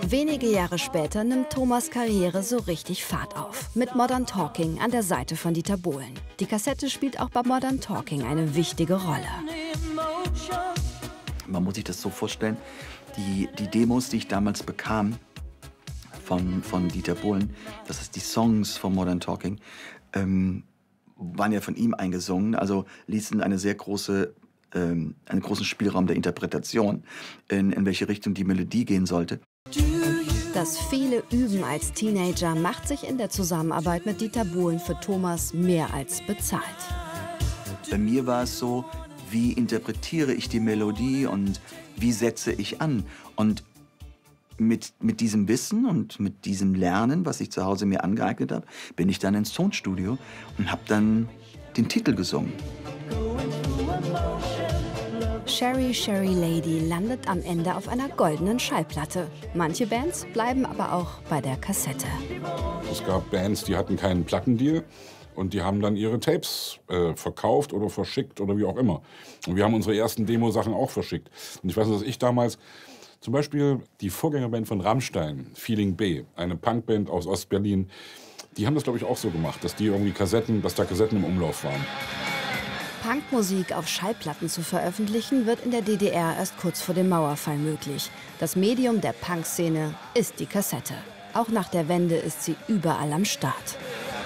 Wenige Jahre später nimmt Thomas' Karriere so richtig Fahrt auf. Mit Modern Talking an der Seite von Dieter Bohlen. Die Kassette spielt auch bei Modern Talking eine wichtige Rolle. Man muss sich das so vorstellen, die Demos, die ich damals bekam von Dieter Bohlen, das ist die Songs von Modern Talking, waren ja von ihm eingesungen, also ließen einen großen Spielraum der Interpretation, in welche Richtung die Melodie gehen sollte. Das viele Üben als Teenager macht sich in der Zusammenarbeit mit Dieter Bohlen für Thomas mehr als bezahlt. Bei mir war es so, wie interpretiere ich die Melodie und wie setze ich an? Und mit diesem Wissen und mit diesem Lernen, was ich zu Hause mir angeeignet habe, bin ich dann ins Tonstudio und habe dann den Titel gesungen. Sherry, Sherry Lady landet am Ende auf einer goldenen Schallplatte. Manche Bands bleiben aber auch bei der Kassette. Es gab Bands, die hatten keinen Plattendeal und die haben dann ihre Tapes verkauft oder verschickt oder wie auch immer. Und wir haben unsere ersten Demo-Sachen auch verschickt. Und ich weiß noch, dass ich damals zum Beispiel die Vorgängerband von Rammstein, Feeling B, eine Punkband aus Ostberlin, die haben das, glaube ich, auch so gemacht, dass da Kassetten im Umlauf waren. Punkmusik auf Schallplatten zu veröffentlichen, wird in der DDR erst kurz vor dem Mauerfall möglich. Das Medium der Punkszene ist die Kassette. Auch nach der Wende ist sie überall am Start.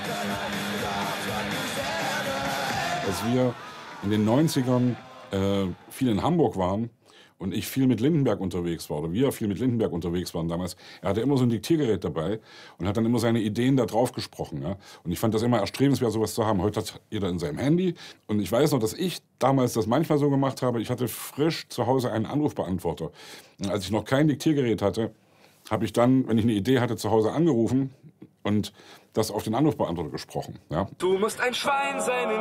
Als wir in den 90ern viel in Hamburg waren und ich viel mit Lindenberg unterwegs war, oder wir viel mit Lindenberg unterwegs waren damals, er hatte immer so ein Diktiergerät dabei und hat dann immer seine Ideen da drauf gesprochen. Ja? Und ich fand das immer erstrebenswert, sowas zu haben. Heute hat jeder in seinem Handy. Und ich weiß noch, dass ich damals das manchmal so gemacht habe, ich hatte frisch zu Hause einen Anrufbeantworter. Und als ich noch kein Diktiergerät hatte, habe ich dann, wenn ich eine Idee hatte, zu Hause angerufen und das auf den Anrufbeantworter gesprochen. Ja? Du musst ein Schwein sein.